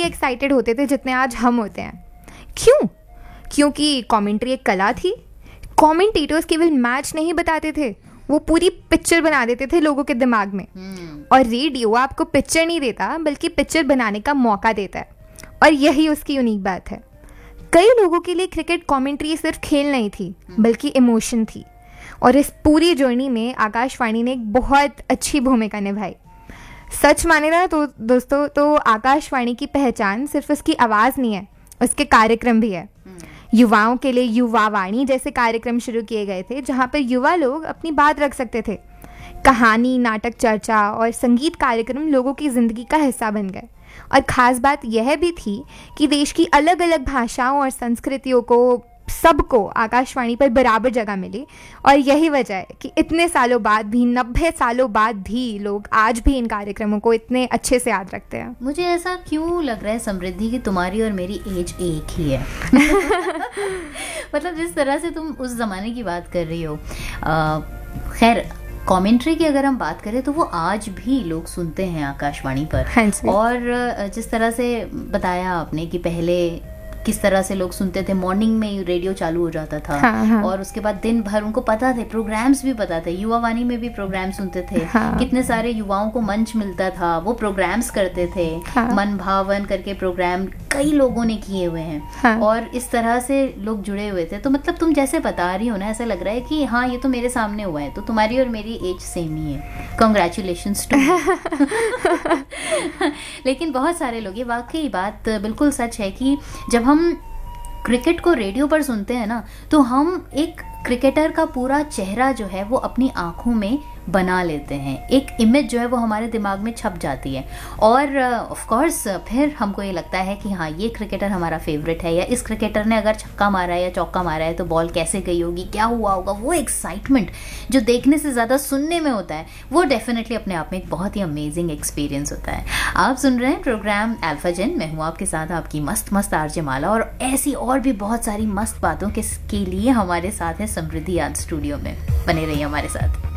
Excited होते थे जितने आज हम होते हैं। क्यों? क्योंकि कमेंट्री एक कला थी। कमेंटेटर्स केवल मैच नहीं बताते थे, वो पूरी पिक्चर बना देते थे लोगों के दिमाग में। और रेडियो आपको पिक्चर नहीं देता, बल्कि पिक्चर बनाने का मौका देता है, और यही उसकी यूनिक बात है। कई लोगों के लिए क्रिकेट कमेंट्री सिर्फ खेल नहीं थी, बल्कि इमोशन थी। और इस पूरी जर्नी में आकाशवाणी ने एक बहुत अच्छी भूमिका निभाई। सच माने ना तो दोस्तों, तो आकाशवाणी की पहचान सिर्फ उसकी आवाज़ नहीं है, उसके कार्यक्रम भी है। युवाओं के लिए युवावाणी जैसे कार्यक्रम शुरू किए गए थे, जहाँ पर युवा लोग अपनी बात रख सकते थे। कहानी, नाटक, चर्चा और संगीत कार्यक्रम लोगों की ज़िंदगी का हिस्सा बन गए। और ख़ास बात यह भी थी कि देश की अलग अलग भाषाओं और संस्कृतियों को, सबको आकाशवाणी पर बराबर जगह मिली। और यही वजह है कि इतने सालों बाद भी, 90 सालों बाद भी लोग आज भी इन कार्यक्रमों को इतने अच्छे से याद रखते हैं। मुझे ऐसा क्यों लग रहा है समृद्धि कि तुम्हारी और मेरी एज एक ही है। मतलब जिस तरह से तुम उस ज़माने की बात कर रही हो। खैर, कमेंट्री की अगर हम बात करें तो वो आज भी लोग सुनते हैं आकाशवाणी पर। हाँ, और जिस तरह से बताया आपने कि पहले किस तरह से लोग सुनते थे, मॉर्निंग में रेडियो चालू हो जाता था। हाँ। और उसके बाद दिन भर उनको पता थे, प्रोग्राम्स भी पता थे, युवावाणी में भी प्रोग्राम सुनते थे। हाँ। कितने सारे युवाओं को मंच मिलता था, वो प्रोग्राम्स करते थे। हाँ। मन भावन करके प्रोग्राम कई लोगों ने किए हुए हैं। हाँ। और इस तरह से लोग जुड़े हुए थे। तो मतलब तुम जैसे बता रही हो ना, ऐसा लग रहा है कि हाँ, ये तो मेरे सामने हुआ है। तो तुम्हारी और मेरी एज सेम ही है। Congratulations to. लेकिन बहुत सारे लोग, ये वाकई बात बिल्कुल सच है कि जब हम क्रिकेट को रेडियो पर सुनते हैं ना, तो हम एक क्रिकेटर का पूरा चेहरा जो है वो अपनी आंखों में बना लेते हैं। एक इमेज जो है वो हमारे दिमाग में छप जाती है। और ऑफ कोर्स फिर हमको ये लगता है कि हाँ, ये क्रिकेटर हमारा फेवरेट है, या इस क्रिकेटर ने अगर छक्का मारा है या चौका मारा है तो बॉल कैसे गई होगी, क्या हुआ होगा। वो एक्साइटमेंट जो देखने से ज़्यादा सुनने में होता है, वो डेफिनेटली अपने आप में एक बहुत ही अमेजिंग एक्सपीरियंस होता है। आप सुन रहे हैं प्रोग्राम अल्फा जेन। मैं हूँ आपके साथ आपकी मस्त मस्त आरजे माला, और ऐसी और भी बहुत सारी मस्त बातों के लिए हमारे साथ है समृद्धि आज स्टूडियो में। बने रहिए हमारे साथ।